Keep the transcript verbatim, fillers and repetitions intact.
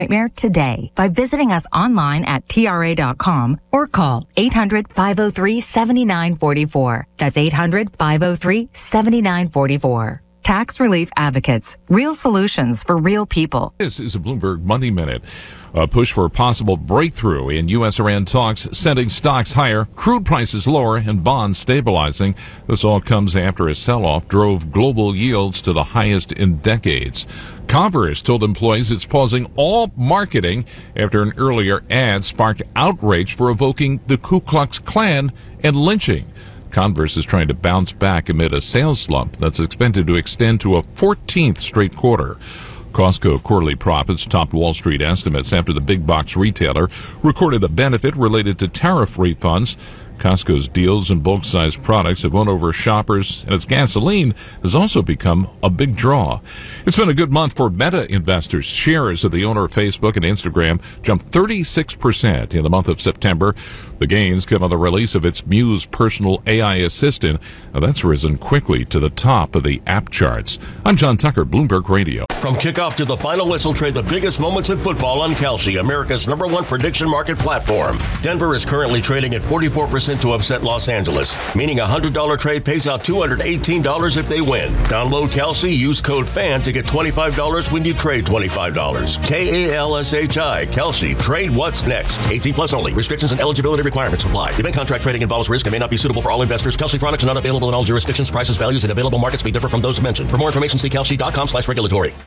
Nightmare today by visiting us online at T R A dot com or call eight hundred, five oh three, seven nine four four. That's eight hundred, five oh three, seven nine four four. Tax Relief Advocates. Real solutions for real people. This is a Bloomberg Money Minute. A push for a possible breakthrough in U S Iran talks, sending stocks higher, crude prices lower, and bonds stabilizing. This all comes after a sell-off drove global yields to the highest in decades. Converse told employees it's pausing all marketing after an earlier ad sparked outrage for evoking the Ku Klux Klan and lynching. Converse is trying to bounce back amid a sales slump that's expected to extend to a fourteenth straight quarter. Costco quarterly profits topped Wall Street estimates after the big box retailer recorded a benefit related to tariff refunds. Costco's deals in bulk-sized products have won over shoppers, and its gasoline has also become a big draw. It's been a good month for Meta investors. Shares of the owner of Facebook and Instagram jumped thirty-six percent in the month of September. The gains come on the release of its Muse personal A I assistant. Now that's risen quickly to the top of the app charts. I'm John Tucker, Bloomberg Radio. From kickoff to the final whistle, trade the biggest moments in football on Kalshi, America's number one prediction market platform. Denver is currently trading at forty-four percent to upset Los Angeles, meaning a one hundred dollars trade pays out two hundred eighteen dollars if they win. Download Kalshi, use code FAN to get twenty-five dollars when you trade twenty-five dollars. K A L S H I, Kalshi. Trade what's next. eighteen plus only. Restrictions and eligibility requirements apply. Event contract trading involves risk and may not be suitable for all investors. Kalshi products are not available in all jurisdictions. Prices, values, and available markets may differ from those mentioned. For more information, see Kalshi dot com slash regulatory.